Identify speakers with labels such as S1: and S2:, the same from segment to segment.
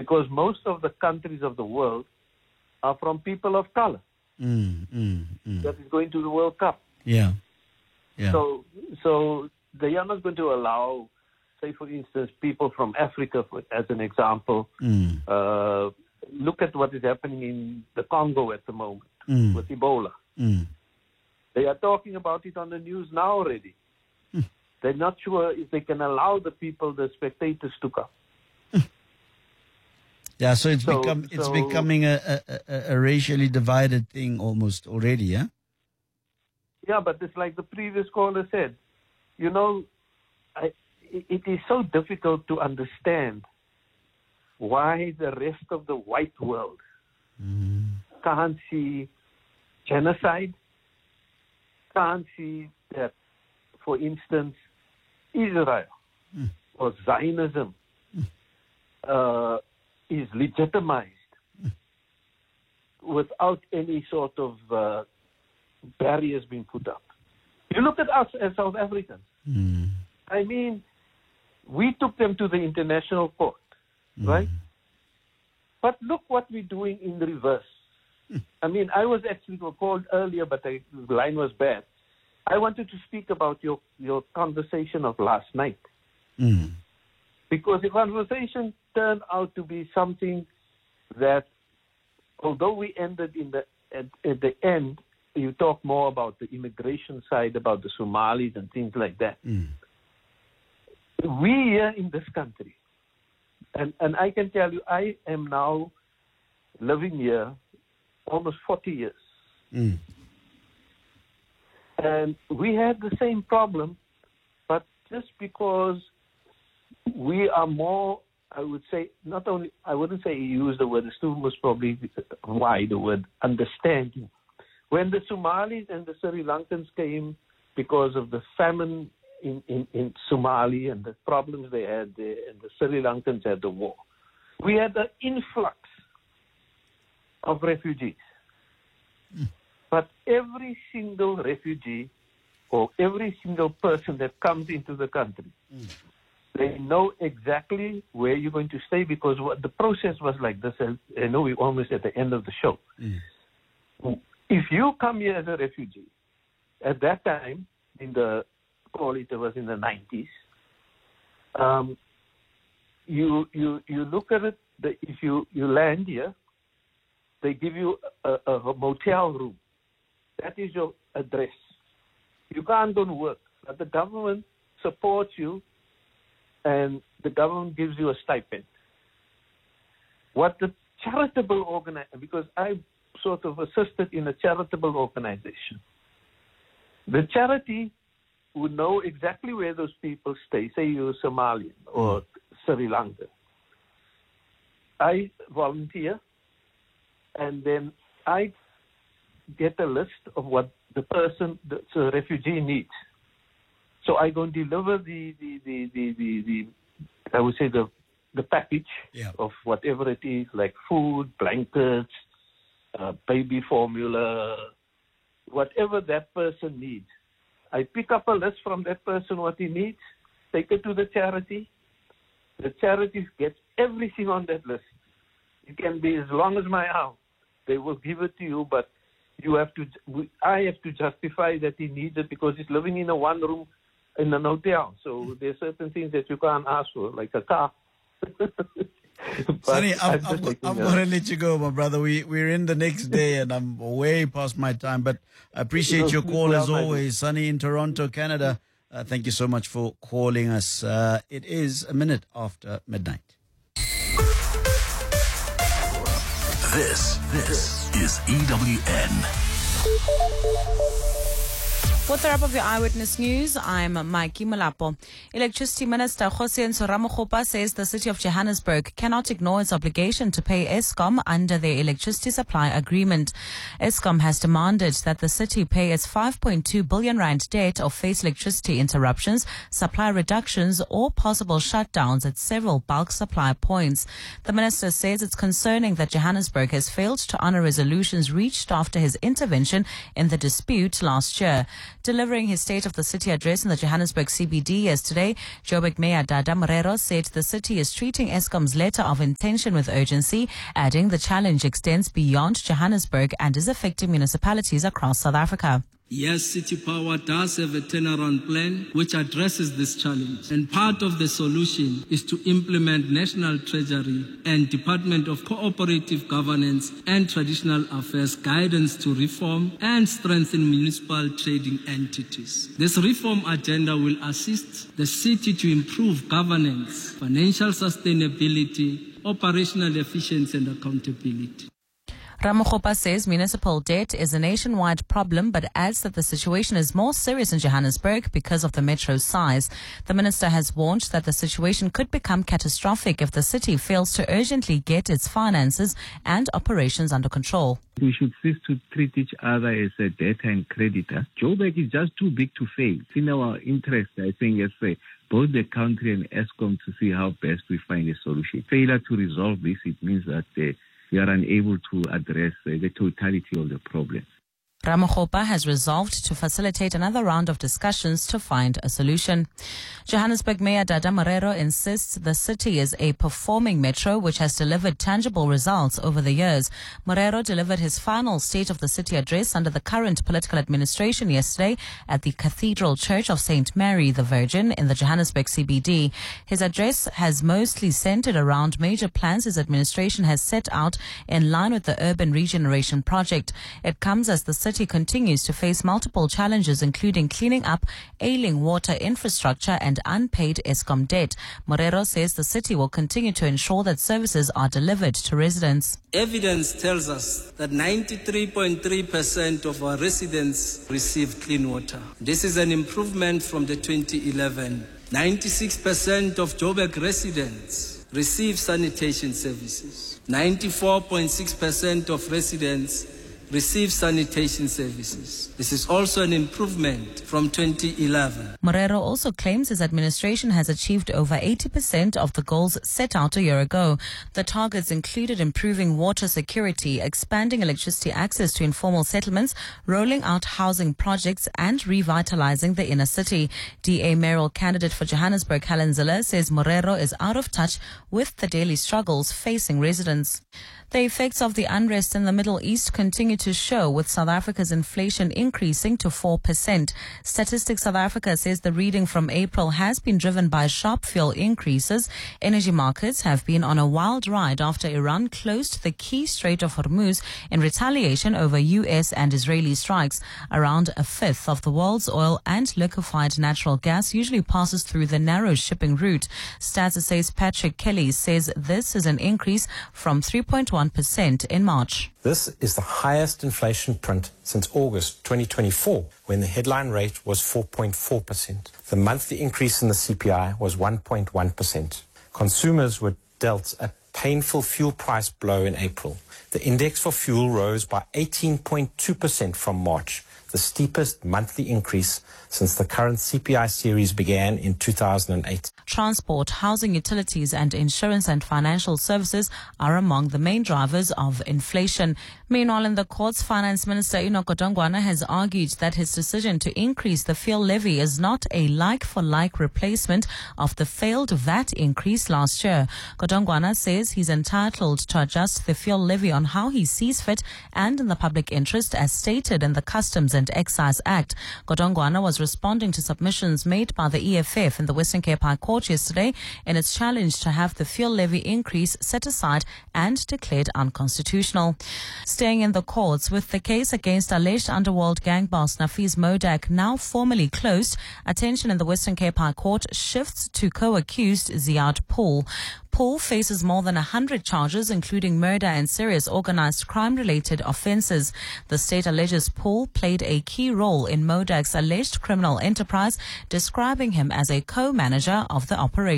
S1: because most of the countries of the world are from people of color that is going to the World Cup.
S2: Yeah.
S1: So they are not going to allow, say, for instance, people from Africa, as an example. Look at what is happening in the Congo at the moment with Ebola. They are talking about it on the news now already. They're not sure if they can allow the spectators to come.
S2: Yeah, so it's becoming a racially divided thing almost already, yeah?
S1: Yeah, but it's like the previous caller said. You know, it is so difficult to understand why the rest of the white world can't see genocide, can't see that, for instance, Israel or Zionism is legitimized without any sort of barriers being put up. You look at us as South Africans. I mean, we took them to the international court, right? But look what we're doing in reverse. I mean, I was actually called earlier, but the line was bad. I wanted to speak about your conversation of last night. Because the conversation turned out to be something that, although we ended at the end, you talk more about the immigration side, about the Somalis and things like that. We here in this country, and I can tell you, I am now living here almost 40 years. And we had the same problem, but just because we are more, I would say, not only, I wouldn't say use the word, it's too most probably why the word understanding. When the Somalis and the Sri Lankans came because of the famine in Somalia and the problems they had there, and the Sri Lankans had the war, we had an influx of refugees. But every single refugee or every single person that comes into the country, they know exactly where you're going to stay, because the process was like this. I know we're almost at the end of the show. If you come here as a refugee, at that time, it was in the 90s, you look at it, if you land here, they give you a motel room. That is your address. You can't go to work, but the government supports you, and the government gives you a stipend. What the charitable organization, because I sort of assisted in a charitable organization, the charity would know exactly where those people stay. Say you're Somalian or Sri Lankan. I volunteer, and then I get a list of what the person, the refugee needs. So I go and deliver the I would say the package of whatever it is, like food, blankets, baby formula, whatever that person needs. I pick up a list from that person what he needs, take it to the charity. The charity gets everything on that list. It can be as long as my arm. They will give it to you, but I have to justify that he needs it because he's living in a one room in an hotel. So there's certain things that you can't ask for, like a car.
S2: Sonny, I've got to let you go, my brother. We're in the next day and I'm way past my time, but I appreciate your call as always. Sonny in Toronto, Canada. Thank you so much for calling us. It is a minute after midnight.
S3: This is EWN.
S4: With the wrap of your Eyewitness News, I'm Mikey Malapo. Electricity Minister Kgosientsho Ramokgopa says the city of Johannesburg cannot ignore its obligation to pay Eskom under their electricity supply agreement. Eskom has demanded that the city pay its 5.2 billion rand debt or face electricity interruptions, supply reductions or possible shutdowns at several bulk supply points. The minister says it's concerning that Johannesburg has failed to honor resolutions reached after his intervention in the dispute last year. Delivering his State of the City address in the Johannesburg CBD yesterday, Joburg Mayor Dada Morero said the city is treating Eskom's letter of intention with urgency, adding the challenge extends beyond Johannesburg and is affecting municipalities across South Africa.
S5: Yes, City Power does have a turnaround plan which addresses this challenge. And part of the solution is to implement National Treasury and Department of Cooperative Governance and Traditional Affairs guidance to reform and strengthen municipal trading entities. This reform agenda will assist the city to improve governance, financial sustainability, operational efficiency and accountability.
S4: Ramokgopa says municipal debt is a nationwide problem, but adds that the situation is more serious in Johannesburg because of the metro's size. The minister has warned that the situation could become catastrophic if the city fails to urgently get its finances and operations under control.
S6: We should cease to treat each other as a debtor and creditor. Joburg is just too big to fail. It's in our interest, I think, as both the country and Eskom to see how best we find a solution. Failure to resolve this, it means that we are unable to address the totality of the problem.
S4: Ramokgopa has resolved to facilitate another round of discussions to find a solution. Johannesburg Mayor Dada Morero insists the city is a performing metro which has delivered tangible results over the years. Morero delivered his final State of the City address under the current political administration yesterday at the Cathedral Church of St. Mary the Virgin in the Johannesburg CBD. His address has mostly centered around major plans his administration has set out in line with the Urban Regeneration Project. It comes as the city continues to face multiple challenges, including cleaning up ailing water infrastructure and unpaid Eskom debt. Morero says the city will continue to ensure that services are delivered to residents.
S5: Evidence tells us that 93.3% of our residents receive clean water. This is an improvement from the 2011. 96% of Joburg residents receive sanitation services. 94.6% of residents receive sanitation services. This is also an improvement from 2011.
S4: Morero also claims his administration has achieved over 80% of the goals set out a year ago. The targets included improving water security, expanding electricity access to informal settlements, rolling out housing projects, and revitalizing the inner city. DA mayoral candidate for Johannesburg, Helen Zille, says Morero is out of touch with the daily struggles facing residents. The effects of the unrest in the Middle East continue to show, with South Africa's inflation increasing to 4%. Statistics South Africa says the reading from April has been driven by sharp fuel increases. Energy markets have been on a wild ride after Iran closed the key Strait of Hormuz in retaliation over U.S. and Israeli strikes. Around a fifth of the world's oil and liquefied natural gas usually passes through the narrow shipping route. Stats says Patrick Kelly says this is an increase from 3.1% in March.
S7: This is the highest inflation print since August 2024, when the headline rate was 4.4%. The monthly increase in the CPI was 1.1%. Consumers were dealt a painful fuel price blow in April. The index for fuel rose by 18.2% from March, the steepest monthly increase since the current CPI series began in 2008.
S4: Transport, housing, utilities and insurance and financial services are among the main drivers of inflation. Meanwhile, in the courts, Finance Minister Enoch Godongwana has argued that his decision to increase the fuel levy is not a like-for-like replacement of the failed VAT increase last year. Godongwana says he's entitled to adjust the fuel levy on how he sees fit and in the public interest as stated in the Customs and Excise Act. Godongwana was responding to submissions made by the EFF in the Western Cape High Court yesterday in its challenge to have the fuel levy increase set aside and declared unconstitutional. Staying in the courts, with the case against alleged underworld gang boss Nafees Modak now formally closed, attention in the Western Cape High Court shifts to co-accused Ziad Paul. Paul faces more than 100 charges, including murder and serious organized crime-related offenses. The state alleges Paul played a key role in Modak's alleged criminal enterprise, describing him as a co-manager of the operation.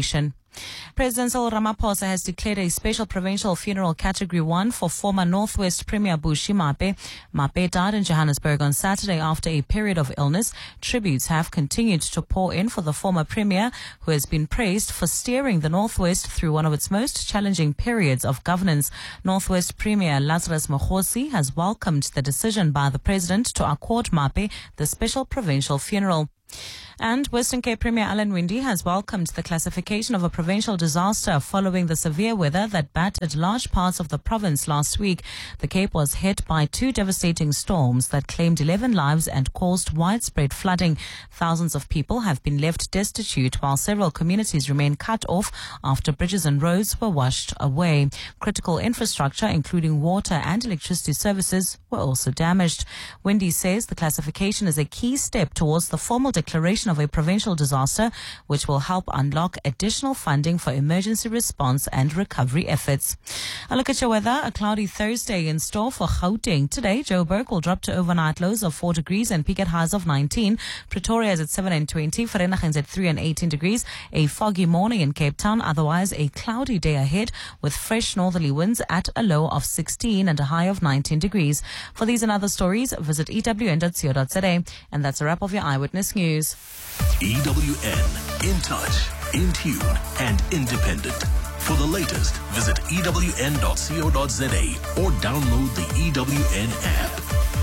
S4: President Cyril Ramaphosa has declared a special provincial funeral category 1 for former Northwest Premier Bushy Mape. Mape died in Johannesburg on Saturday after a period of illness. Tributes have continued to pour in for the former Premier, who has been praised for steering the Northwest through one of its most challenging periods of governance. Northwest Premier Lazarus Mokgosi has welcomed the decision by the President to accord Mape the special provincial funeral. And Western Cape Premier Alan Winde has welcomed the classification of a provincial disaster following the severe weather that battered large parts of the province last week. The Cape was hit by 2 devastating storms that claimed 11 lives and caused widespread flooding. Thousands of people have been left destitute, while several communities remain cut off after bridges and roads were washed away. Critical infrastructure, including water and electricity services, were also damaged. Winde says the classification is a key step towards the formal declaration of a provincial disaster, which will help unlock additional funding for emergency response and recovery efforts. A look at your weather. A cloudy Thursday in store for Gauteng. Today, Joburg will drop to overnight lows of 4 degrees and peak at highs of 19. Pretoria is at 7 and 20. Vereeniging is at 3 and 18 degrees. A foggy morning in Cape Town. Otherwise, a cloudy day ahead with fresh northerly winds at a low of 16 and a high of 19 degrees. For these and other stories, visit ewn.co.za. And that's a wrap of your Eyewitness News.
S3: EWN, in touch, in tune, and independent. For the latest, visit ewn.co.za or download the EWN app.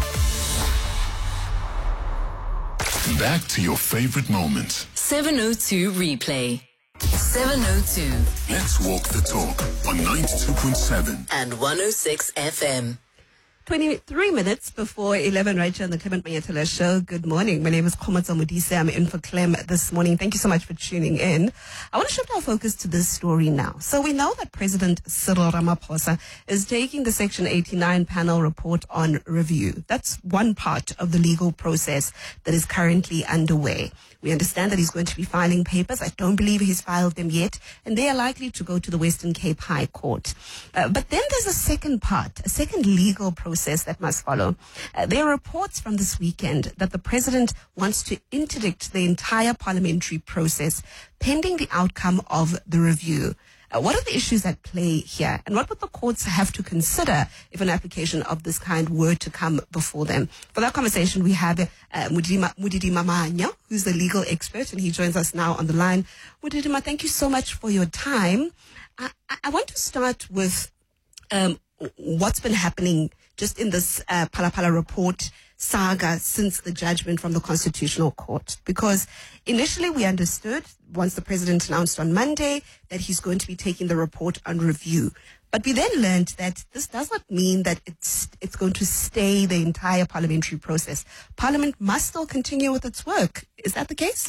S3: Back to your favorite moments.
S8: 702 replay. 702.
S3: Let's walk the talk on 92.7
S8: and 106 FM.
S9: 23 minutes before 11 right here on the Clement Mayatela show. Good morning. My name is Khomatso Modise. I'm in for Clem this morning. Thank you so much for tuning in. I want to shift our focus to this story now. So we know that President Cyril Ramaphosa is taking the Section 89 panel report on review. That's one part of the legal process that is currently underway. We understand that he's going to be filing papers. I don't believe he's filed them yet, and they are likely to go to the Western Cape High Court. But then there's a second part, a second legal process that must follow. There are reports from this weekend that the president wants to interdict the entire parliamentary process pending the outcome of the review. What are the issues at play here, and what would the courts have to consider if an application of this kind were to come before them? For that conversation, we have Mudidima Mamanya, who's the legal expert, and he joins us now on the line. Mudidima, thank you so much for your time. I want to start with what's been happening just in this Phala Phala report saga since the judgment from the Constitutional Court. Because initially we understood, once the president announced on Monday, that he's going to be taking the report on review. But we then learned that this does not mean that it's going to stay the entire parliamentary process. Parliament must still continue with its work. Is that the case?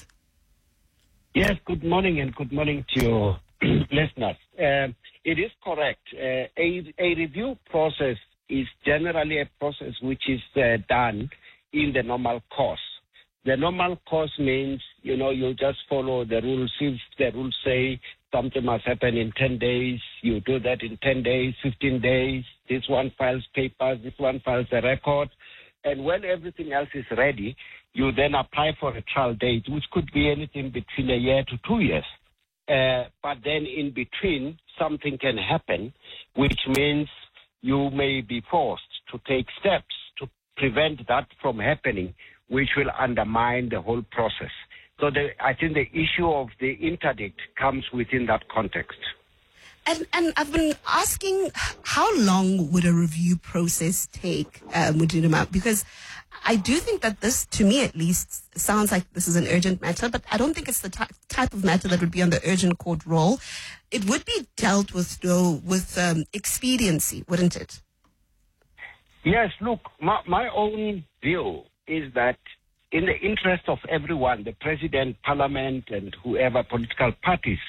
S10: Yes, good morning, and good morning to your listeners. It is correct. A review process is generally a process which is done in the normal course. The normal course means, you just follow the rules. If the rules say something must happen in 10 days, you do that in 10 days, 15 days. This one files papers, this one files a record. And when everything else is ready, you then apply for a trial date, which could be anything between a year to 2 years. But then in between, something can happen, which means you may be forced to take steps to prevent that from happening, which will undermine the whole process. So I think the issue of the interdict comes within that context.
S9: And I've been asking, how long would a review process take, Mudidima? Because I do think that this, to me at least, sounds like this is an urgent matter, but I don't think it's the type of matter that would be on the urgent court roll. It would be dealt with, though, with expediency, wouldn't it?
S10: Yes, look, my own view is that in the interest of everyone, the president, parliament, and whoever political parties,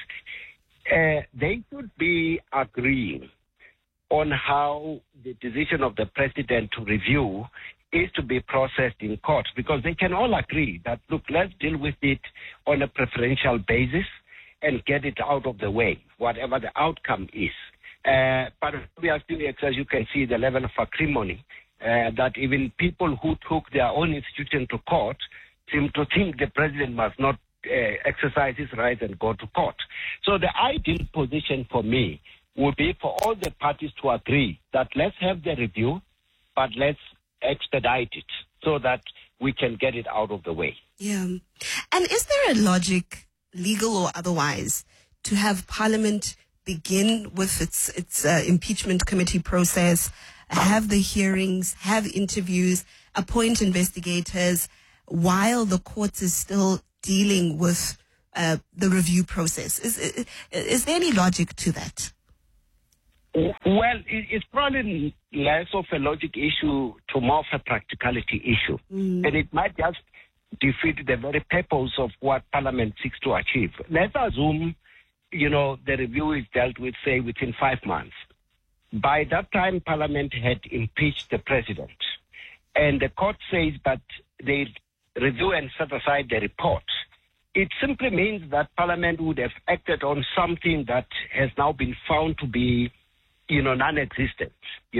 S10: they should be agreeing on how the decision of the president to review is to be processed in court, because they can all agree that, look, let's deal with it on a preferential basis and get it out of the way, whatever the outcome is. But obviously, as you can see, the level of acrimony, that even people who took their own institution to court seem to think the president must not exercise his rights and go to court. So the ideal position for me would be for all the parties to agree that let's have the review, but let's expedite it so that we can get it out of the way.
S9: Yeah. And is there a logic, legal or otherwise, to have Parliament begin with its impeachment committee process, have the hearings, have interviews, appoint investigators, while the courts is still dealing with the review process? Is there any logic to that?
S10: Well, it's probably less of a logic issue to more of a practicality issue. And it might just defeat the very purpose of what Parliament seeks to achieve. Let's assume, the review is dealt with, say, within 5 months. By that time, Parliament had impeached the president. And the court says that they review and set aside the report. It simply means that Parliament would have acted on something that has now been found to be, non-existent,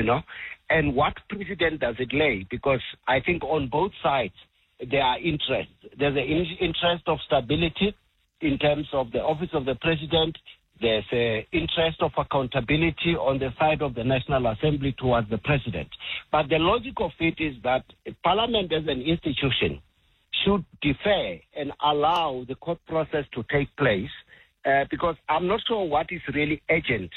S10: And what precedent does it lay? Because I think on both sides, there are interests. There's an interest of stability in terms of the office of the president. There's an interest of accountability on the side of the National Assembly towards the president. But the logic of it is that Parliament as an institution should defer and allow the court process to take place because I'm not sure what is really urgent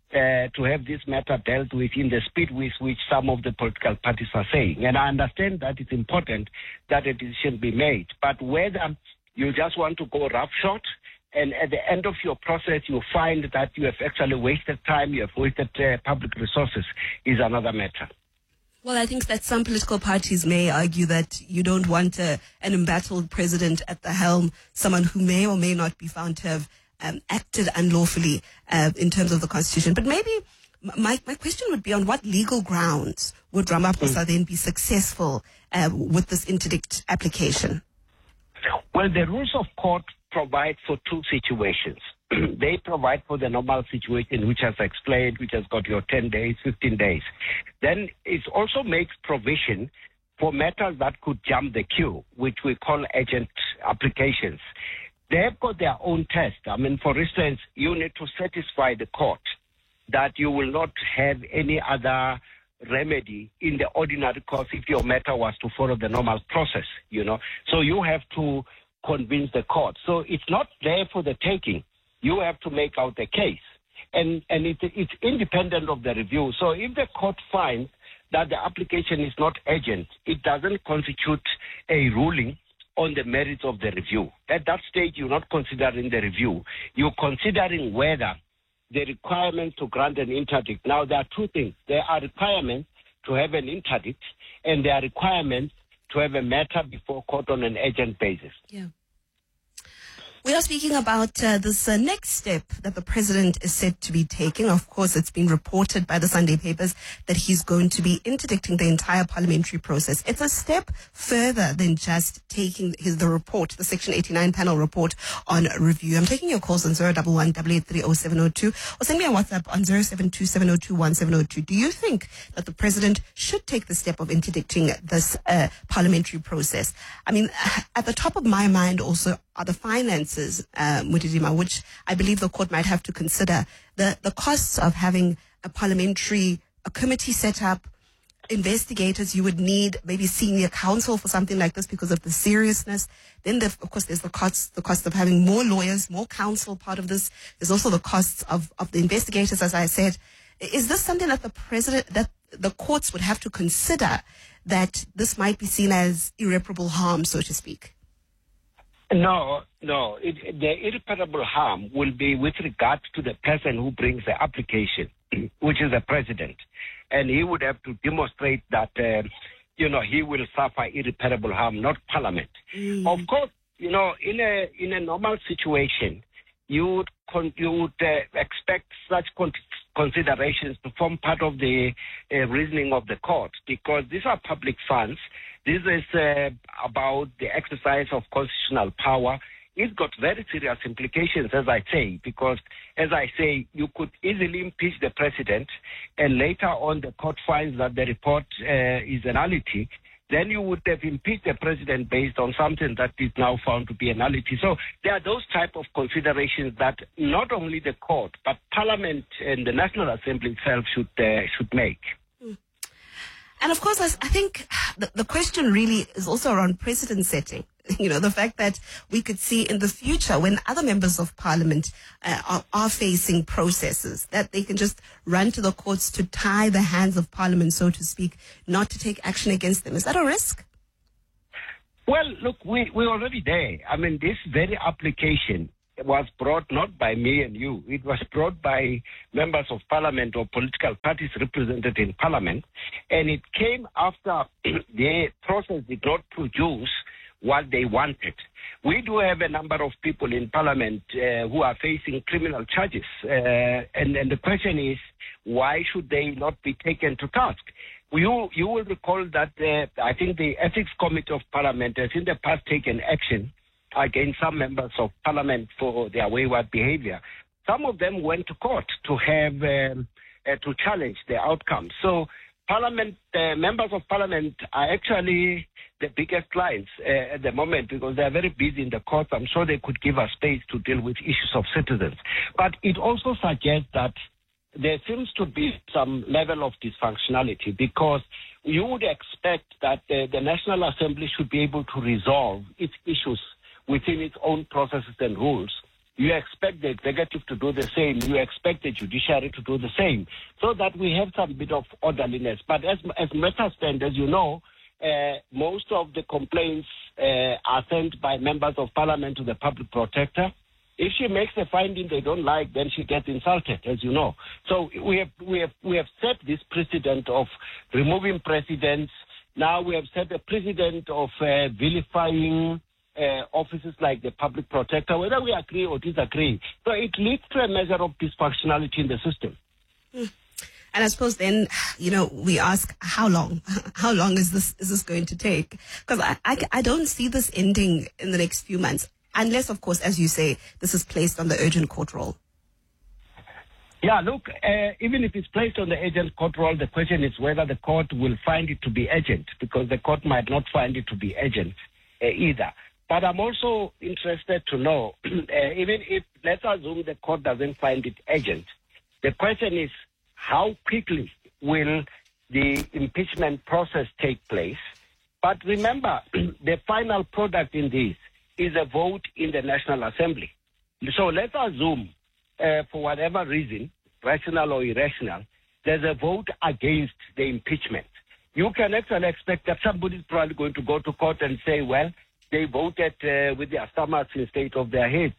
S10: to have this matter dealt with in the speed with which some of the political parties are saying. And I understand that it's important that a decision be made. But whether you just want to go roughshod and at the end of your process you find that you have actually wasted time, you have wasted public resources is another matter.
S9: Well, I think that some political parties may argue that you don't want an embattled president at the helm, someone who may or may not be found to have acted unlawfully in terms of the Constitution. But maybe my question would be on what legal grounds would Ramaphosa then be successful with this interdict application?
S10: Well, the rules of court provide for two situations. They provide for the normal situation, which has explained, which has got your 10 days, 15 days. Then it also makes provision for matters that could jump the queue, which we call urgent applications. They have got their own test. For instance, you need to satisfy the court that you will not have any other remedy in the ordinary course if your matter was to follow the normal process, So you have to convince the court. So it's not there for the taking. You have to make out the case. And it's independent of the review. So if the court finds that the application is not urgent, it doesn't constitute a ruling on the merits of the review. At that stage, you're not considering the review. You're considering whether the requirement to grant an interdict. Now, there are two things. There are requirements to have an interdict, and there are requirements to have a matter before court on an urgent basis.
S9: Yeah. We are speaking about this next step that the president is said to be taking. Of course, it's been reported by the Sunday papers that he's going to be interdicting the entire parliamentary process. It's a step further than just taking the report, the Section 89 panel report on review. I'm taking your calls on 011-883-0702 or send me a WhatsApp on 072-702-1702. Do you think that the president should take the step of interdicting this parliamentary process? At the top of my mind also are the finances, Mutijima, which I believe the court might have to consider. The costs of having a committee set up, investigators, you would need maybe senior counsel for something like this because of the seriousness. Then, of course, there's the cost of having more lawyers, more counsel part of this. There's also the costs of the investigators, as I said. Is this something that the courts would have to consider, that this might be seen as irreparable harm, so to speak?
S10: No. The irreparable harm will be with regard to the person who brings the application, which is the president. And he would have to demonstrate that, he will suffer irreparable harm, not Parliament. Of course, in a normal situation, you would expect such considerations to form part of the reasoning of the court, because these are public funds. This is about the exercise of constitutional power. It's got very serious implications, as I say, because, as I say, you could easily impeach the president, and later on the court finds that the report is a nullity, then you would have impeached the president based on something that is now found to be a nullity. So there are those type of considerations that not only the court, but Parliament and the National Assembly itself should make.
S9: And of course, I think the question really is also around precedent setting. You know, the fact that we could see in the future when other members of Parliament are facing processes, that they can just run to the courts to tie the hands of Parliament, so to speak, not to take action against them. Is that a risk?
S10: Well, look, we're already there. I mean, this very application was brought not by me and you. It was brought by members of Parliament or political parties represented in Parliament, and it came after the process did not produce what they wanted. We do have a number of people in Parliament who are facing criminal charges, and the question is, why should they not be taken to task? You will recall that I think the Ethics Committee of Parliament has in the past taken action against some members of Parliament for their wayward behavior. Some of them went to court to have to challenge the outcome. So Parliament members of Parliament are actually the biggest clients at the moment because they are very busy in the courts. I'm sure they could give us space to deal with issues of citizens. But it also suggests that there seems to be some level of dysfunctionality because you would expect that the National Assembly should be able to resolve its issues within its own processes and rules. You expect the executive to do the same. You expect the judiciary to do the same, so that we have some bit of orderliness. But as matters stand, as you know, most of the complaints are sent by members of Parliament to the public protector. If she makes a finding they don't like, then she gets insulted, as you know. So we have set this precedent of removing presidents. Now we have set a precedent of vilifying offices like the public protector, whether we agree or disagree. So it leads to a measure of dysfunctionality in the system.
S9: And I suppose then, you know, we ask, how long? How long is this going to take? Because I don't see this ending in the next few months, unless, of course, as you say, this is placed on the urgent court roll.
S10: Yeah, look, even if it's placed on the urgent court roll, the question is whether the court will find it to be urgent, because the court might not find it to be urgent either. But I'm also interested to know, even if, let's assume the court doesn't find it urgent, the question is, how quickly will the impeachment process take place? But remember, the final product in this is a vote in the National Assembly. So let's assume, for whatever reason, rational or irrational, there's a vote against the impeachment. You can actually expect that somebody's probably going to go to court and say, well, they voted with their stomachs instead of their heads.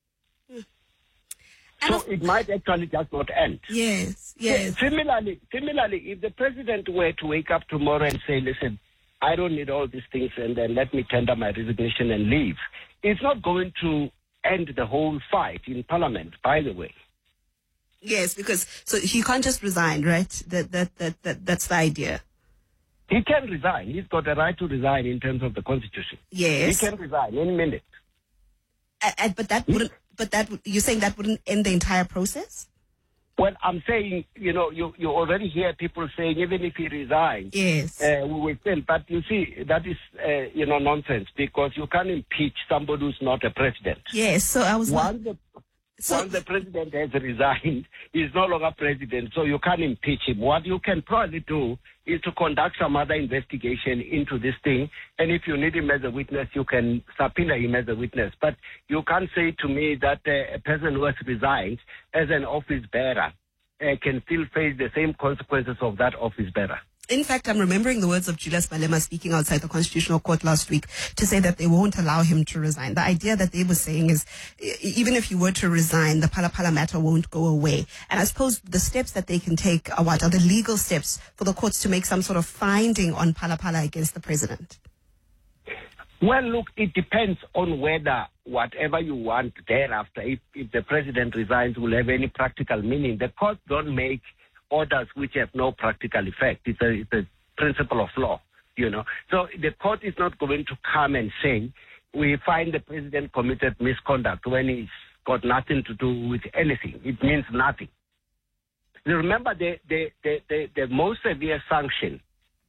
S10: So it might actually just not end.
S9: Yes.
S10: Similarly, if the president were to wake up tomorrow and say, listen, I don't need all these things and then let me tender my resignation and leave, it's not going to end the whole fight in Parliament, by the way.
S9: Yes, because so he can't just resign, right? That's the idea.
S10: He can resign. He's got a right to resign in terms of the Constitution.
S9: Yes.
S10: He can resign any minute.
S9: But that wouldn't. But you're saying that wouldn't end the entire process?
S10: Well, I'm saying, you know, you already hear people saying even if he resigns,
S9: yes,
S10: we will still. But you see, that is, nonsense, because you can't impeach somebody who's not a president.
S9: Yes. So I was.
S10: Once the president has resigned, he's no longer president, so you can't impeach him. What you can probably do is to conduct some other investigation into this thing, and if you need him as a witness, you can subpoena him as a witness. But you can't say to me that a person who has resigned as an office bearer can still face the same consequences of that office bearer.
S9: In fact, I'm remembering the words of Julius Malema speaking outside the Constitutional Court last week to say that they won't allow him to resign. The idea that they were saying is, even if he were to resign, the Phala matter won't go away. And I suppose the steps that they can take are what? Are the legal steps for the courts to make some sort of finding on Phala against the president?
S10: Well, look, it depends on whether whatever you want thereafter, if the president resigns, will have any practical meaning. The courts don't make orders which have no practical effect. It's a principle of law, you know. So the court is not going to come and say, we find the president committed misconduct when he's got nothing to do with anything. It means nothing. Remember, the most severe sanction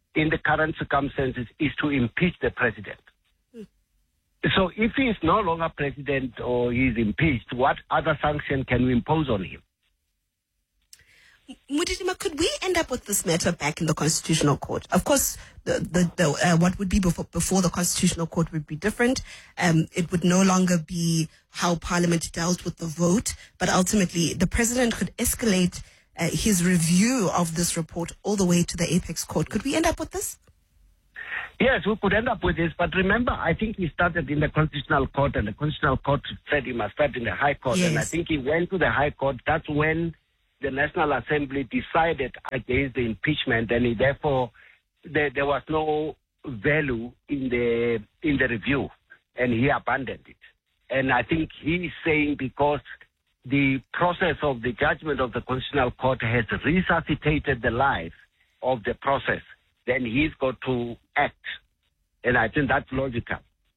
S10: in the current circumstances is to impeach the president. So if he is no longer president or he is impeached, what other sanction can we impose on him?
S9: Mudidima, could we end up with this matter back in the Constitutional Court? Of course, what would be before the Constitutional Court would be different. It would no longer be how Parliament dealt with the vote, but ultimately the president could escalate his review of this report all the way to the Apex Court. Could we end up with this?
S10: Yes, we could end up with this. But remember, I think he started in the Constitutional Court, and the Constitutional Court said he must start in the High Court.
S9: Yes.
S10: And I think he went to the High Court. That's when the National Assembly decided against the impeachment, and therefore there was no value in the review, and he abandoned it. And I think he is saying because the process of the judgment of the Constitutional Court has resuscitated the life of the process, then he's got to act. And I think that's logical.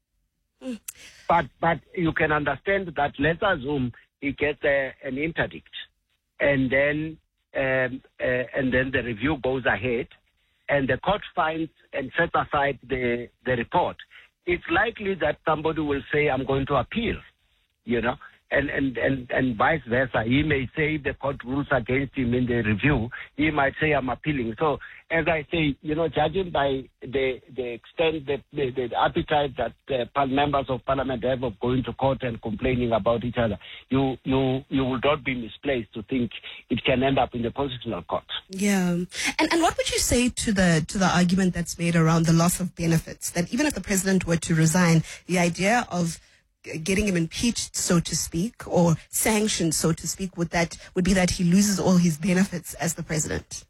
S10: But you can understand that, let's assume he gets an interdict, and then the review goes ahead, and the court finds and sets aside the report. It's likely that somebody will say, I'm going to appeal, and vice versa. He may say the court rules against him in the review. He might say, I'm appealing. So, as I say, judging by the extent, the appetite that members of Parliament have of going to court and complaining about each other, you will not be misplaced to think it can end up in the Constitutional Court.
S9: Yeah. And what would you say to the argument that's made around the loss of benefits, that even if the president were to resign, the idea of getting him impeached, so to speak, or sanctioned, so to speak, would be that he loses all his benefits as the president?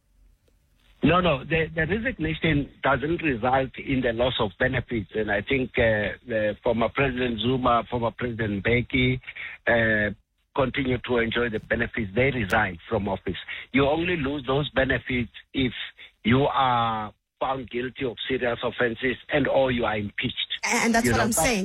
S10: No. The resignation doesn't result in the loss of benefits, and I think the former President Zuma, former President Mbeki continue to enjoy the benefits. They resigned from office. You only lose those benefits if you are found guilty of serious offenses or you are impeached.
S9: And that's what I'm saying,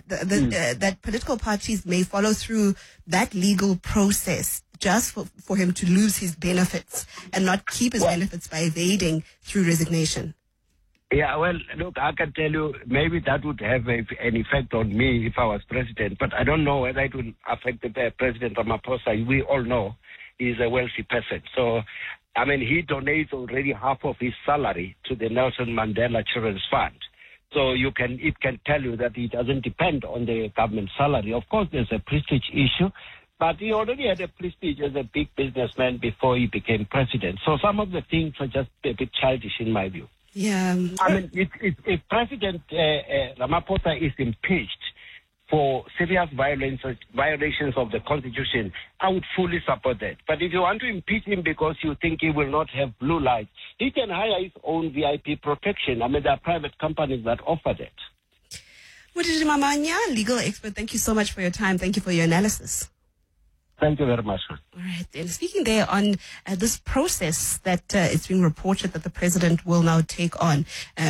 S9: that political parties may follow through that legal process just for him to lose his benefits and not keep his benefits by evading through resignation.
S10: Yeah, well, look, I can tell you, maybe that would have an effect on me if I was president, but I don't know whether it will affect the President Ramaphosa. We all know he's a wealthy person. So, I mean, he donates already half of his salary to the Nelson Mandela Children's Fund. So it can tell you that it doesn't depend on the government salary. Of course, there's a prestige issue, but he already had a prestige as a big businessman before he became president. So some of the things are just a bit childish in my view.
S9: Yeah.
S10: I mean, if President Ramaphosa is impeached for serious violations of the Constitution, I would fully support that. But if you want to impeach him because you think he will not have blue lights, he can hire his own VIP protection. I mean, there are private companies that offer that.
S9: Mudidi Mamanya, legal expert, thank you so much for your time. Thank you for your analysis.
S10: Thank you very much.
S9: All right. And speaking there on this process that it's being reported that the president will now take on,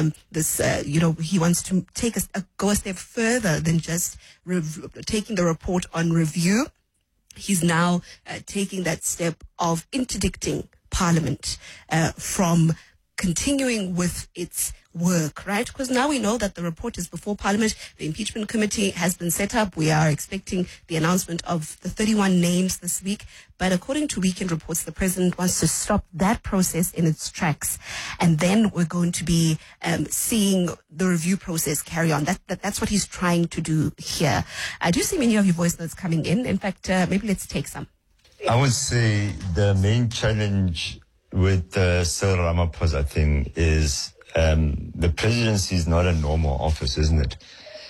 S9: he wants to go a step further than just taking the report on review. He's now taking that step of interdicting Parliament from continuing with its work, right? Because now we know that the report is before Parliament. The impeachment committee has been set up. We are expecting the announcement of the 31 names this week. But according to weekend reports, the president wants to stop that process in its tracks. And then we're going to be seeing the review process carry on. That's what he's trying to do here. I do see many of your voice notes coming in. In fact, maybe let's take some.
S11: I would say the main challenge with the Cyril Ramaphosa thing is the presidency is not a normal office, isn't it?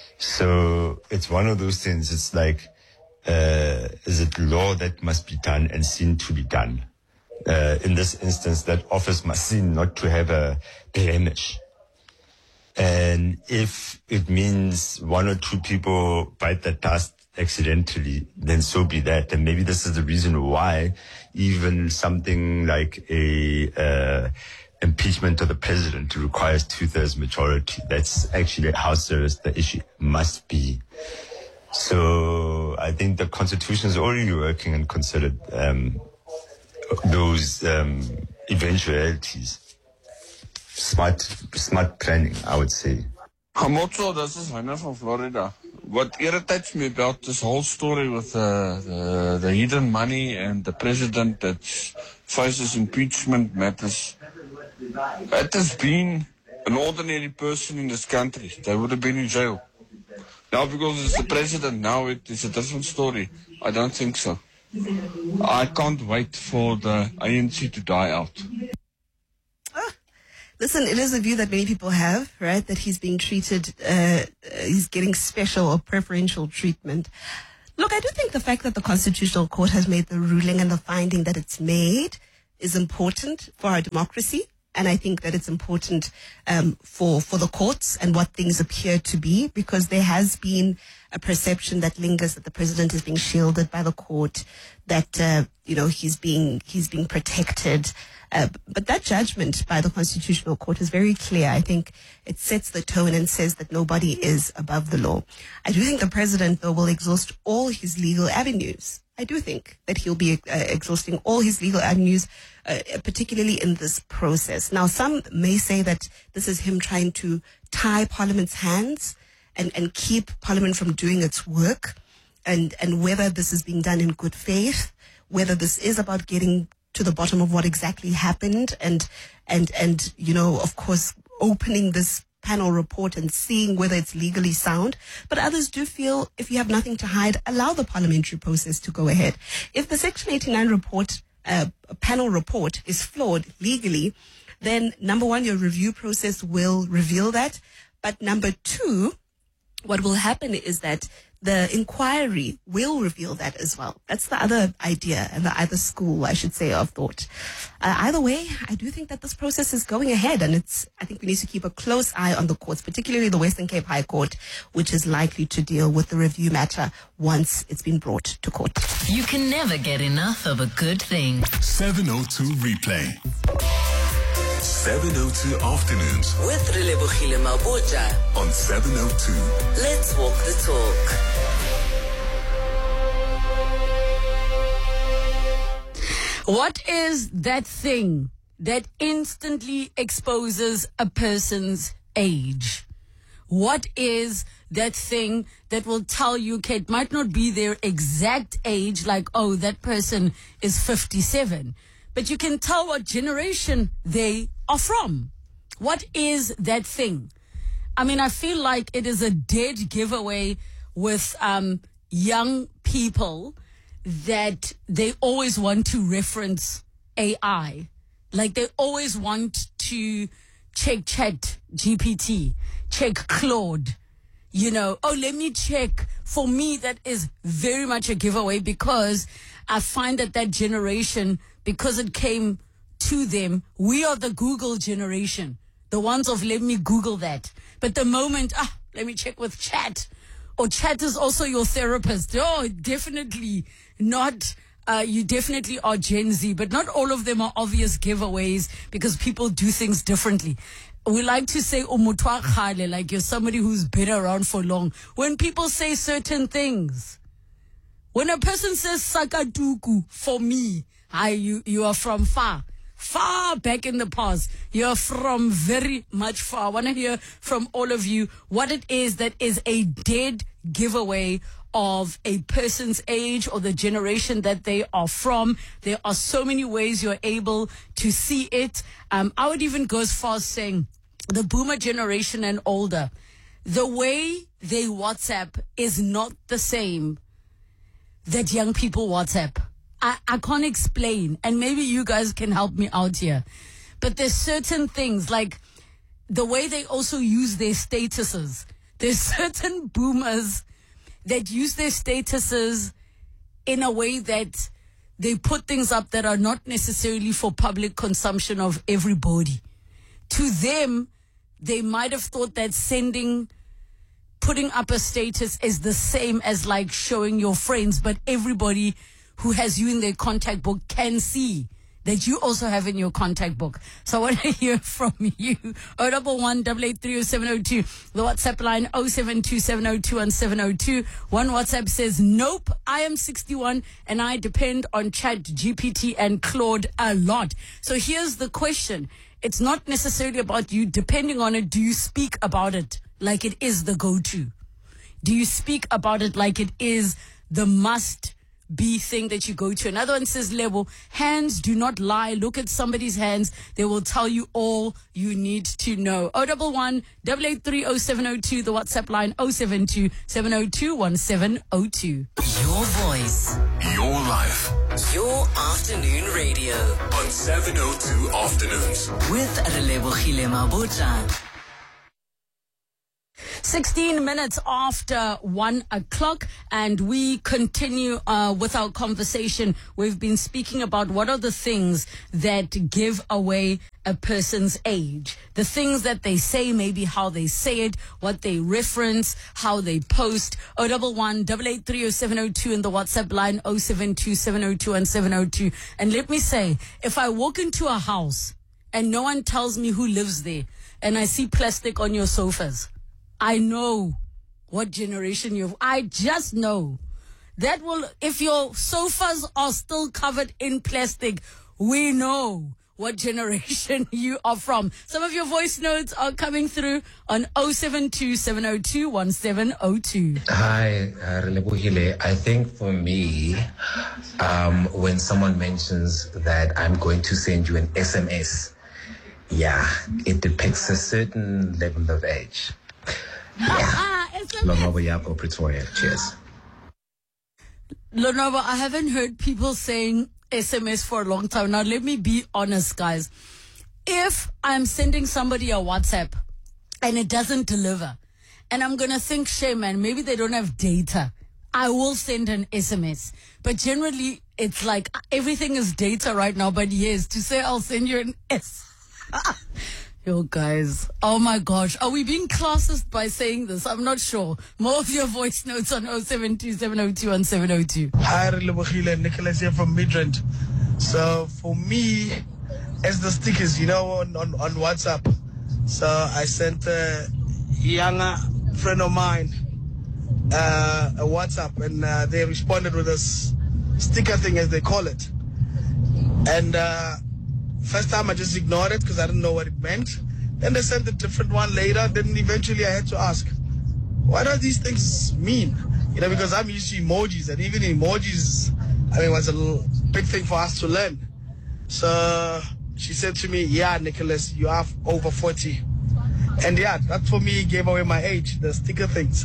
S11: So it's one of those things. It's like, is it law that must be done and seen to be done? In this instance, that office must seem not to have a blemish. And if it means one or two people bite the dust accidentally, then so be that. And maybe this is the reason why even something like a impeachment of the president requires 2/3 majority. That's actually how serious the issue must be. So I think the Constitution is already working and considered those eventualities. smart planning, I would say.
S12: Hamotso, this is Heiner from Florida. What irritates me about this whole story with the hidden money and the president that faces impeachment matters, it has been an ordinary person in this country. They would have been in jail. Now because it's the president, now it is a different story. I don't think so. I can't wait for the ANC to die out.
S9: Listen, it is a view that many people have, right? That he's being treated, he's getting special or preferential treatment. Look, I do think the fact that the Constitutional Court has made the ruling and the finding that it's made is important for our democracy. And I think that it's important for the courts and what things appear to be, because there has been a perception that lingers that the president is being shielded by the court, that he's being protected. But that judgment by the Constitutional Court is very clear. I think it sets the tone and says that nobody is above the law. I do think the president, though, will exhaust all his legal avenues. I do think that he'll be exhausting all his legal avenues, particularly in this process. Now, some may say that this is him trying to tie Parliament's hands and keep Parliament from doing its work, and whether this is being done in good faith, whether this is about getting to the bottom of what exactly happened, and of course, opening this panel report and seeing whether it's legally sound. But others do feel if you have nothing to hide, allow the parliamentary process to go ahead. If the Section 89 report, panel report, is flawed legally, then number one, your review process will reveal that. But number two, what will happen is that the inquiry will reveal that as well. That's the other idea and the other school, I should say, of thought. Either way, I do think that this process is going ahead, and I think we need to keep a close eye on the courts, particularly the Western Cape High Court, which is likely to deal with the review matter once it's been brought to court.
S8: You can never get enough of a good thing.
S3: 702 Replay. 702 Afternoons
S8: With Relebohile Maboja
S3: on 702.
S8: Let's walk the talk.
S13: What is that thing that instantly exposes a person's age? What is that thing that will tell you, okay, it might not be their exact age, like, oh, that person is 57, but you can tell what generation they are from. What is that thing? I mean, I feel like it is a dead giveaway with young people that they always want to reference AI. Like they always want to check Chat GPT, check Claude, oh, let me check. For me, that is very much a giveaway, because I find that generation, because it came to them, we are the Google generation, the ones of let me Google that. But the moment, let me check with Chat, or Chat is also your therapist. Oh, definitely not. You definitely are Gen Z, but not all of them are obvious giveaways, because people do things differently. We like to say, like you're somebody who's been around for long. When people say certain things, when a person says Sakatuku, for me, you are from far back in the past. You're from very much far. I want to hear from all of you what it is that is a dead giveaway of a person's age or the generation that they are from. There are so many ways you're able to see it. I would even go as far as saying the boomer generation and older, the way they WhatsApp is not the same that young people WhatsApp. I can't explain, and maybe you guys can help me out here. But there's certain things, like the way they also use their statuses. There's certain boomers that use their statuses in a way that they put things up that are not necessarily for public consumption of everybody. To them, they might have thought that putting up a status is the same as like showing your friends, but everybody who has you in their contact book can see that you also have in your contact book. So I want to hear from you. 011-883-0702. The WhatsApp line 072-702-1702. One WhatsApp says, nope, I am 61 and I depend on Chat GPT and Claude a lot. So here's the question. it's not necessarily about you. Depending on it, do you speak about it like it is the go-to? Do you speak about it like it is the must-be thing that you go to? Another one says, Lebo, hands do not lie. Look at somebody's hands. They will tell you all you need to know. 011 883 0702, the WhatsApp line 072 702 1702.
S8: Your voice.
S3: Your life.
S8: Your afternoon radio.
S3: On 702 Afternoons.
S8: With Relebohile Mabotja.
S13: 16 minutes after 1 o'clock, and we continue with our conversation. We've been speaking about what are the things that give away a person's age. The things that they say, maybe how they say it, what they reference, how they post. 011 883 0702 in the WhatsApp line 072 702 and 702. And let me say, if I walk into a house and no one tells me who lives there, and I see plastic on your sofas, I know what generation I just know. That will, if your sofas are still covered in plastic, we know what generation you are from. Some of your voice notes are coming through on 072 702 1702.
S14: Hi, Relebohile. I think for me, when someone mentions that I'm going to send you an SMS, yeah, it depicts a certain level of age. Yeah. Lonobo Yako Pretoria. Cheers.
S13: Lonobo, I haven't heard people saying SMS for a long time. Now, let me be honest, guys. If I'm sending somebody a WhatsApp and it doesn't deliver, and I'm going to think, shame, man, maybe they don't have data, I will send an SMS. But generally, it's like everything is data right now. But yes, to say I'll send you an Yo, guys. Oh, my gosh. Are we being classist by saying this? I'm not sure. More of your voice notes on 072 702 and 702.
S15: Hi, Relebohile. Nicholas here from Midrand. So, for me, as the stickers, on WhatsApp. So, I sent a younger friend of mine a WhatsApp, and they responded with a sticker thing, as they call it. And first time I just ignored it because I didn't know what it meant. Then they sent a different one later. Then eventually I had to ask, what do these things mean? Because I'm used to emojis, and even emojis, was a big thing for us to learn. So she said to me, yeah, Nicholas, you are over 40. And yeah, that for me gave away my age, the sticker things.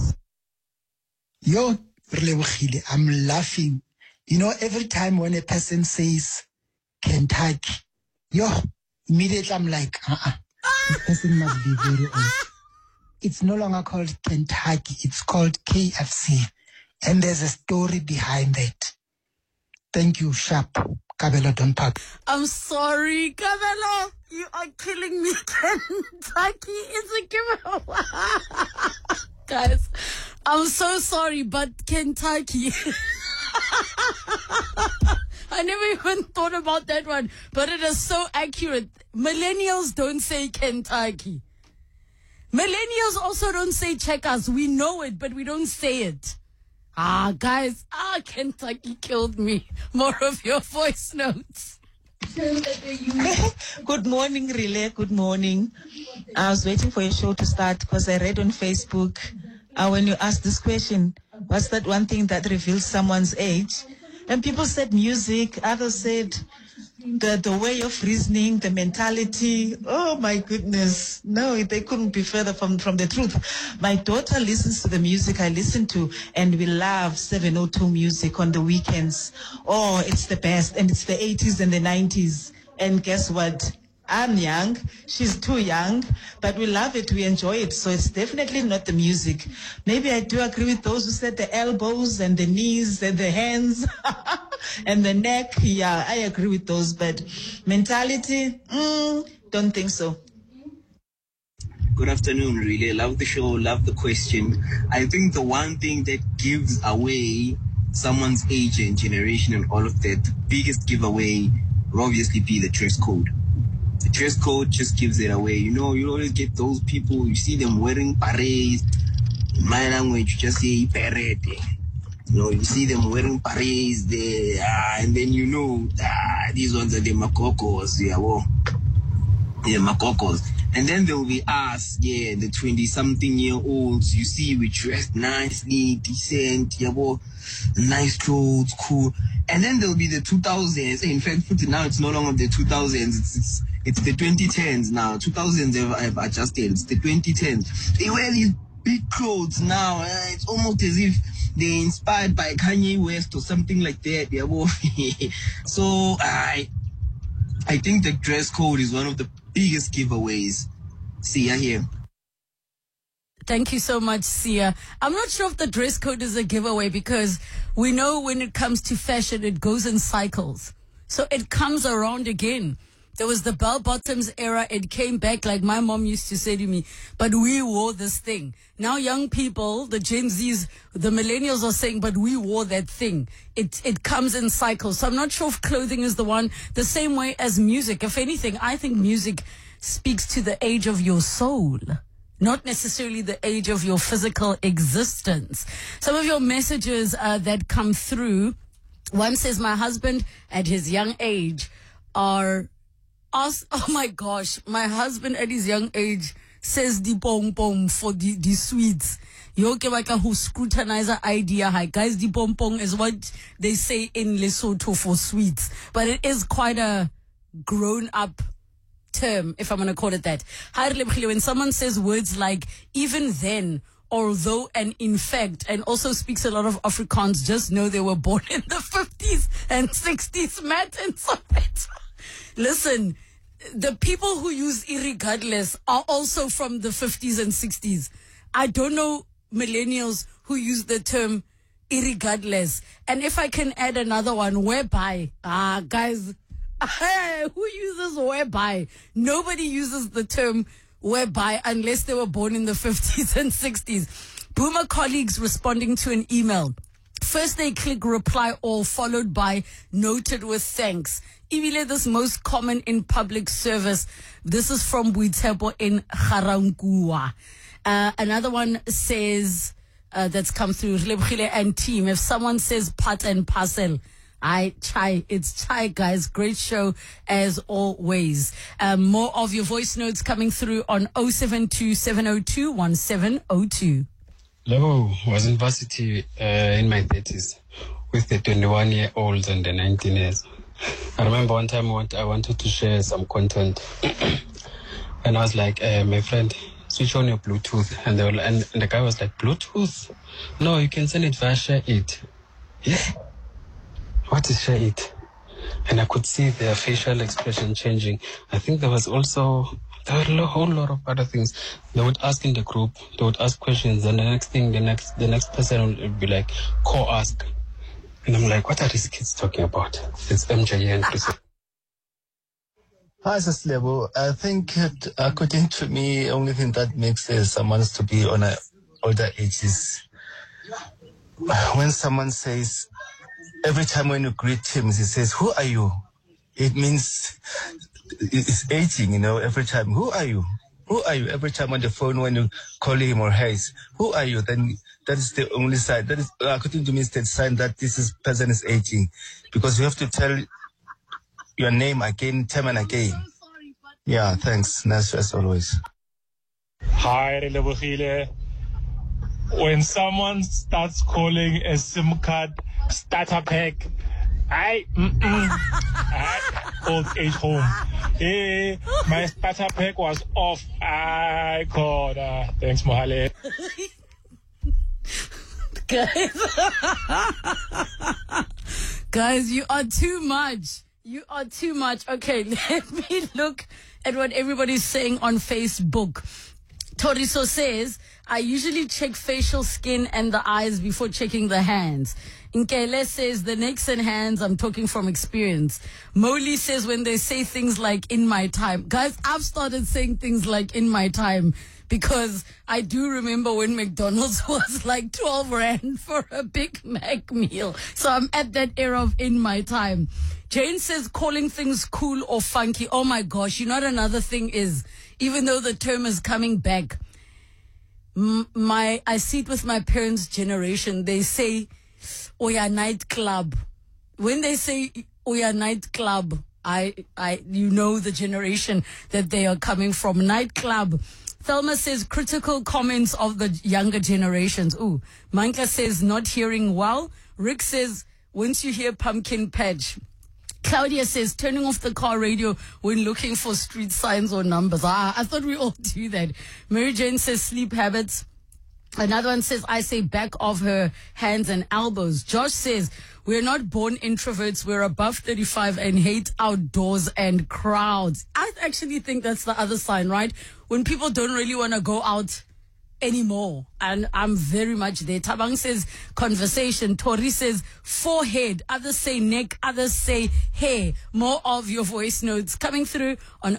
S16: Yo, Relebohile, I'm laughing. Every time when a person says Kentucky, immediately I'm like, this person must be very old. It's no longer called Kentucky, it's called KFC. And there's a story behind that. Thank you, Sharp. Kabelo, don't talk.
S13: I'm sorry, Kabelo. You are killing me. Kentucky is a giveaway. Guys, I'm so sorry, but Kentucky. I never even thought about that one, but it is so accurate. Millennials don't say Kentucky. Millennials also don't say checkers. We know it, but we don't say it. Guys, Kentucky killed me. More of your voice notes.
S17: Good morning, Relay. Good morning. I was waiting for your show to start because I read on Facebook when you asked this question, what's that one thing that reveals someone's age? And people said music, others said the way of reasoning, the mentality. Oh my goodness. No, they couldn't be further from the truth. My daughter listens to the music I listen to, and we love 702 music on the weekends. Oh, it's the best. And it's the 80s and the 90s. And guess what? I'm young, she's too young, but we love it, we enjoy it. So it's definitely not the music. Maybe I do agree with those who said the elbows and the knees and the hands and the neck. Yeah, I agree with those, but mentality, don't think so.
S18: Good afternoon, really. Love the show, love the question. I think the one thing that gives away someone's age and generation and all of that, biggest giveaway will obviously be the dress code. The dress code just gives it away. You always get those people, you see them wearing berets. In my language, you just say beret. You see them wearing berets there, and then these ones are the makokos. Yeah, well. Yeah, Makokos. And then there will be us, yeah, the 20-something-year-olds. You see, we dressed nicely, decent, yeah, well, nice clothes, cool. And then there will be the 2000s. In fact, now it's no longer the 2000s. It's the 2010s now. 2000s have adjusted. It's the 2010s. They wear these big clothes now. It's almost as if they're inspired by Kanye West or something like that. Yeah, well, so I think the dress code is one of the biggest giveaways. See ya here.
S13: Thank you so much, Sia. I'm not sure if the dress code is a giveaway because we know when it comes to fashion, it goes in cycles. So it comes around again. There was the bell-bottoms era. It came back, like my mom used to say to me, but we wore this thing. Now young people, the Gen Zs, the millennials are saying, but we wore that thing. It comes in cycles. So I'm not sure if clothing is the one, the same way as music. If anything, I think music speaks to the age of your soul, not necessarily the age of your physical existence. Some of your messages that come through, one says, my husband at his young age oh my gosh, my husband at his young age says the pom pom for the sweets. Yoke waka who scrutinize our idea. Hi guys, the pom pom is what they say in Lesotho for sweets, but it is quite a grown up term, if I'm going to call it that. When someone says words like even then, although, and in fact, and also speaks a lot of Afrikaans, just know they were born in the 50s and 60s, Matt and Soweto. Listen, the people who use irregardless are also from the 50s and 60s. I don't know millennials who use the term irregardless. And if I can add another one, whereby, guys, who uses whereby? Nobody uses the term whereby unless they were born in the 50s and 60s. Boomer colleagues responding to an email. First they click reply all, followed by noted with thanks. Ibile, this most common in public service. This is from Buitepo in Garankuwa. Another one says, that's come through, Rebkhile and team. If someone says part and parcel, it's chai, guys. Great show as always. More of your voice notes coming through on 072-702-1702.
S19: Hello, was in varsity in my 30s with the 21-year-olds and the 19-years. I remember one time I wanted to share some content, and I was like, my friend, switch on your Bluetooth, and the guy was like, Bluetooth? No, you can send it via Share It. Yeah. What is Share It? And I could see their facial expression changing. I think there were a whole lot of other things. They would ask in the group, they would ask questions, and the next person would be like, ask. And I'm like, what are these kids talking about? It's MJ and Chris.
S20: Hi, Saslebo. I think, according to me, only thing that makes someone to be on an older age is when someone says, every time when you greet him, he says, who are you? It means it's aging, every time. Who are you? Who are you? Every time on the phone when you call him or her, who are you? Then that is the only sign. That is, according to me, the sign that this person is aging. Because you have to tell your name again, time and again. Yeah, thanks. Nice as always.
S21: Hi, Relebohile. When someone starts calling a SIM card starter pack, old age home. Hey, my starter pack was off. I called. Thanks, Mohale.
S13: Guys, you are too much. You are too much. Okay, let me look at what everybody's saying on Facebook. Toriso says, I usually check facial skin and the eyes before checking the hands. Nkele says, the necks and hands, I'm talking from experience. Molly says, when they say things like, in my time. Guys, I've started saying things like, in my time, because I do remember when McDonald's was like 12 Rand for a Big Mac meal. So I'm at that era of in my time. Jane says, calling things cool or funky. Oh my gosh, you know what another thing is? Even though the term is coming back, I see it with my parents' generation. They say, Oya nightclub. When they say Oya nightclub, you know the generation that they are coming from. Nightclub. Thelma says critical comments of the younger generations. Ooh. Manka says not hearing well. Rick says once you hear pumpkin patch. Claudia says turning off the car radio when looking for street signs or numbers. I thought we all do that. Mary Jane says sleep habits. Another one says, I say back of her hands and elbows. Josh says, we're not born introverts. We're above 35 and hate outdoors and crowds. I actually think that's the other sign, right? When people don't really want to go out anymore. And I'm very much there. Tabang says conversation. Tori says forehead. Others say neck. Others say hair. More of your voice notes coming through on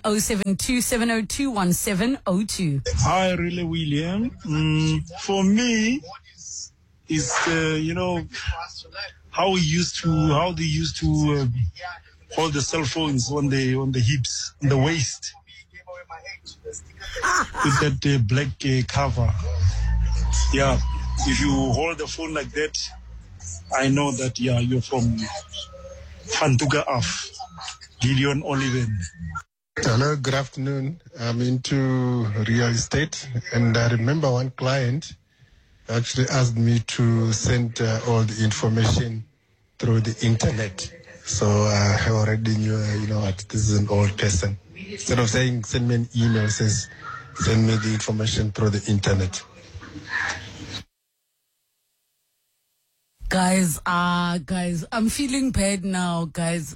S13: 072-702-1702.
S21: Hi, really, William. For me, is how they used to hold the cell phones on the hips, on the waist. With that black cover. Yeah, if you hold the phone like that, I know that, you're from Fantuga Af, Gideon Oliven.
S1: Hello, good afternoon. I'm into real estate, and I remember one client actually asked me to send all the information through the internet. So I already knew, what, this is an old person. Instead of saying send me an email, says send me the information through the internet.
S13: Guys, I'm feeling bad now, guys.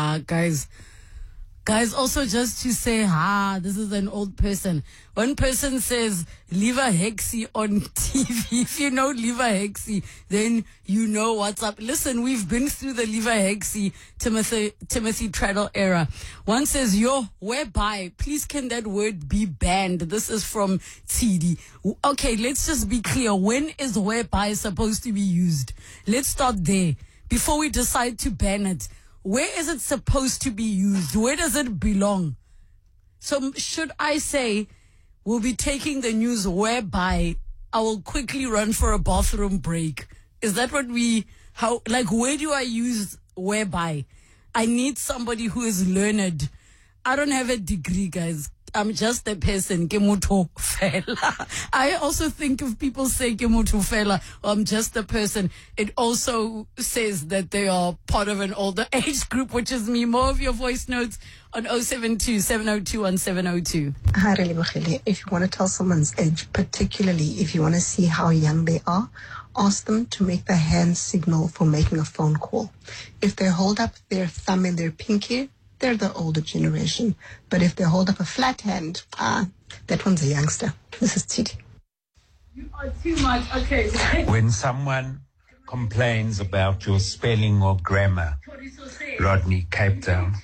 S13: Guys, also just to say, this is an old person. One person says, Liver Hexy on TV. If you know Liver Hexy, then you know what's up. Listen, we've been through the Liver Hexy, Timothy Treadle era. One says, whereby, please can that word be banned? This is from TD. Okay, let's just be clear. When is whereby supposed to be used? Let's start there before we decide to ban it. Where is it supposed to be used? Where does it belong? So should I say we'll be taking the news whereby I will quickly run for a bathroom break? Is that what where do I use whereby? I need somebody who is learned. I don't have a degree, guys. I'm just a person. Ke motho fela. I also think if people say ke motho fela, I'm just a person, it also says that they are part of an older age group, which is me. More of your voice notes on 072-702-1702.
S22: Hi, Relebogile. If you want to tell someone's age, particularly if you want to see how young they are, ask them to make the hand signal for making a phone call. If they hold up their thumb and their pinky, they're the older generation. But if they hold up a flat hand, that one's a youngster. This is Titi.
S13: You are too much. Okay.
S23: When someone complains about your spelling or grammar, Rodney, Cape Town.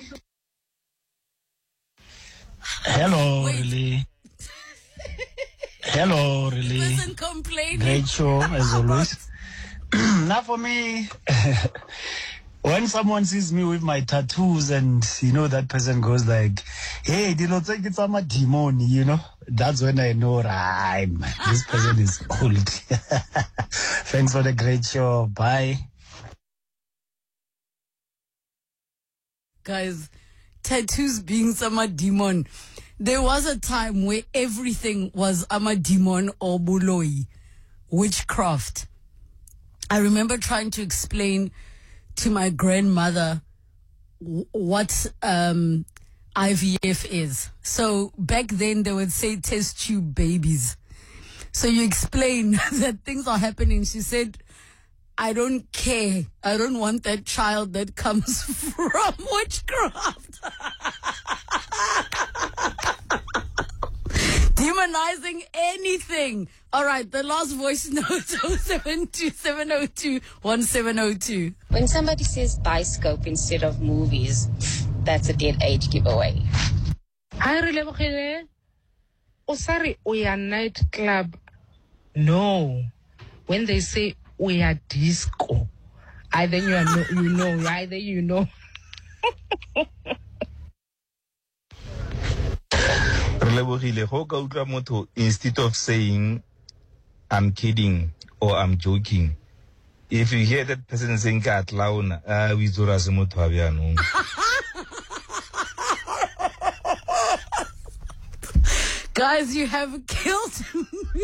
S21: Hello, really. Hello, really.
S13: Listen, complaining.
S21: Great show, as always. Now for me, when someone sees me with my tattoos and, that person goes like, hey, it's a demon, that's when I know, right, this person is old. Thanks for the great show. Bye.
S13: Guys, tattoos being some demon. There was a time where everything was amadimon or buloi, witchcraft. I remember trying to explain to my grandmother what IVF is. So back then they would say test tube babies. So you explain that things are happening. She said, I don't care. I don't want that child that comes from witchcraft. Demonizing anything. All right, the last voice note, 072-702-1702.
S24: When somebody says Biscope instead of movies, that's a dead age giveaway.
S25: Hi, Relebogile. Sorry, we are nightclub. No. When they say we are disco, either you know.
S26: Instead of saying I'm kidding or I'm joking, if you hear that person saying
S13: Guys, you have killed me.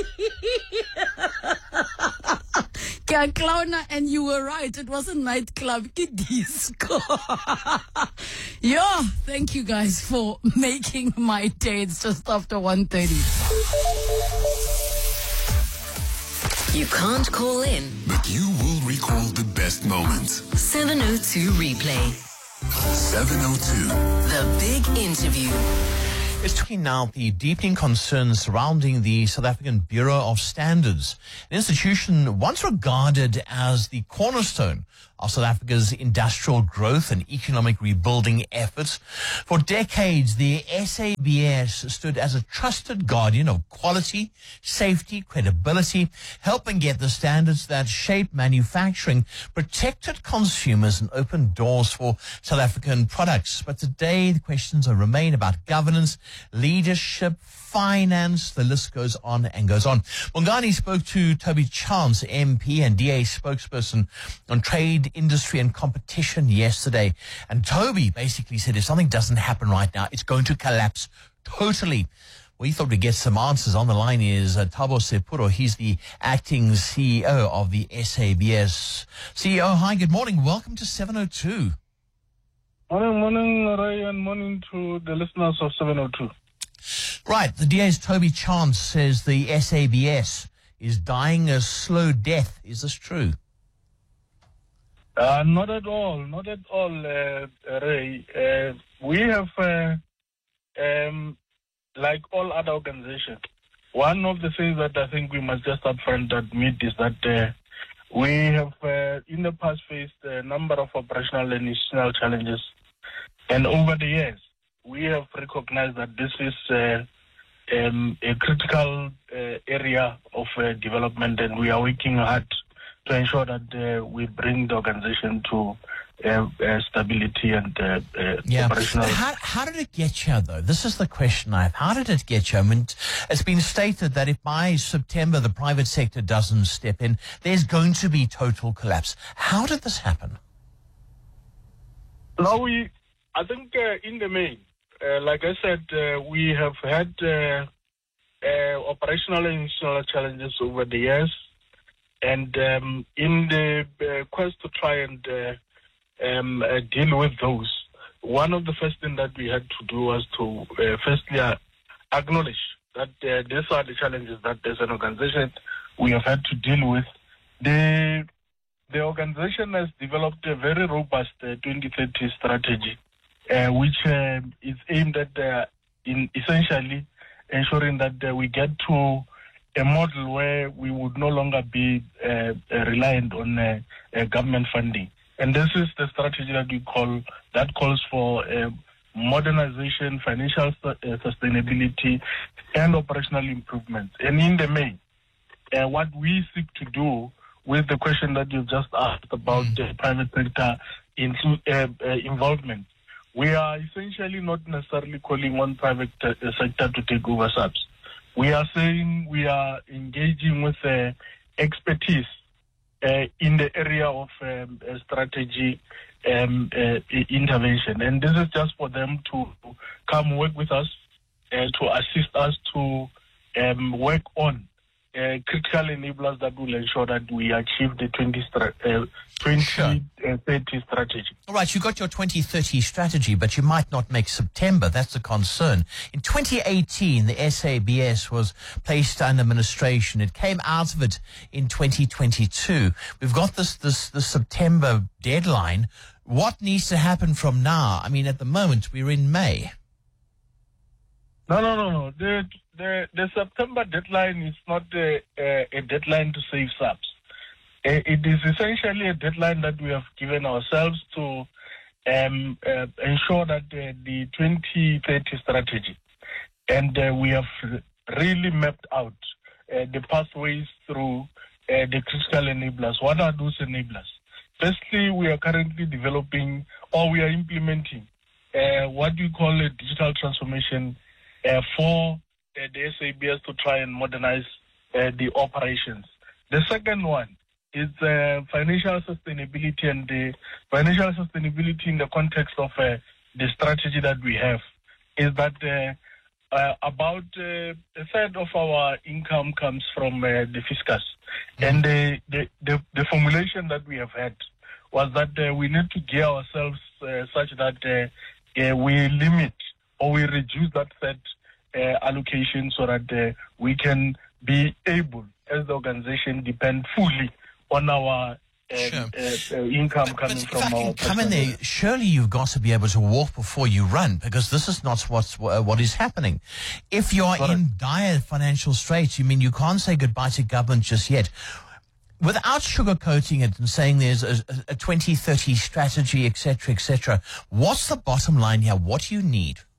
S13: Clowner, and you were right. It wasn't nightclub, it's disco. Thank you guys for making my day. It's just after 1:30.
S8: You can't call in,
S3: But you will recall the best moments.
S8: 702 replay.
S3: 702.
S8: The big interview.
S2: It's talking now the deepening concerns surrounding the South African Bureau of Standards, an institution once regarded as the cornerstone of South Africa's industrial growth and economic rebuilding efforts. For decades, the SABS stood as a trusted guardian of quality, safety, credibility, helping get the standards that shape manufacturing, protected consumers, and opened doors for South African products. But today, the questions remain about governance, leadership, finance, the list goes on and goes on. Bongani spoke to Toby Chance, MP and DA spokesperson on trade, industry and competition yesterday. And Toby basically said if something doesn't happen right now, it's going to collapse totally. We thought we'd get some answers. On the line is Thabo Sepuro. He's the acting CEO of the SABS. CEO, hi, good morning. Welcome to 702.
S4: Morning, Ray, and morning to the listeners of 702.
S2: Right, the DA's Toby Chance says the SABS is dying a slow death. Is this true?
S4: Not at all, Ray. We have, like all other organizations, one of the things that I think we must just upfront admit is that we have in the past faced a number of operational and institutional challenges. And over the years, we have recognized that this is a critical area of development, and we are working hard to ensure that we bring the organization to stability and operational.
S2: How did it get here, though? This is the question I have. How did it get here? I mean, it's been stated that if by September the private sector doesn't step in, there's going to be total collapse. How did this happen?
S4: Now, I think in the main, like I said, we have had operational and institutional challenges over the years. And in the quest to try and deal with those, one of the first things that we had to do was to firstly acknowledge that these are the challenges that as an organization we have had to deal with. The organization has developed a very robust 2030 strategy, which is aimed at in essentially ensuring that we get to a model where we would no longer be reliant on government funding. And this is the strategy that calls for modernization, financial sustainability, and operational improvements. And in the main, what we seek to do with the question that you just asked about the private sector involvement, we are essentially not necessarily calling on private sector to take over subs. We are saying we are engaging with expertise in the area of strategy intervention. And this is just for them to come work with us, to assist us to work on critical enablers that will ensure that we achieve the 2030 strategy.
S2: All right, you got your 2030 strategy, but you might not make September. That's the concern. In 2018, the SABS was placed under administration. It came out of it in 2022. We've got this September deadline. What needs to happen from now? I mean, at the moment, we're in May.
S4: No. The September deadline is not a deadline to save subs. It is essentially a deadline that we have given ourselves to ensure that the 2030 strategy, and we have really mapped out the pathways through the critical enablers. What are those enablers? Firstly, we are currently developing, or we are implementing, what we call a digital transformation for the SABS to try and modernize the operations. The second one is financial sustainability, and the financial sustainability in the context of the strategy that we have is that about a third of our income comes from the fiscus. And the formulation that we have had was that we need to gear ourselves such that we limit or we reduce that third allocation so that we can be able, as the organization, depend fully on our income coming from our
S2: come in there. Surely you've got to be able to walk before you run, because this is not what is happening. If you are in dire financial straits, you mean you can't say goodbye to government just yet. Without sugarcoating it and saying there's a 2030 strategy, etc., etc., what's the bottom line here? What do you need?